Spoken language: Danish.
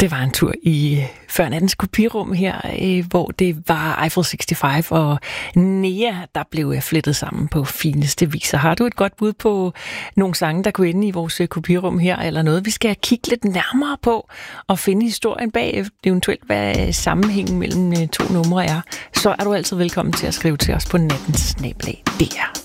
Det var en tur i før nattens kopirum her, hvor det var Eiffel 65 og Nea, der blev flettet sammen på fineste vis. Har du et godt bud på nogle sange, der kunne ende i vores kopirum her, eller noget, vi skal kigge lidt nærmere på og finde historien bag, eventuelt hvad sammenhængen mellem to numre er, så er du altid velkommen til at skrive til os på nattens@dr.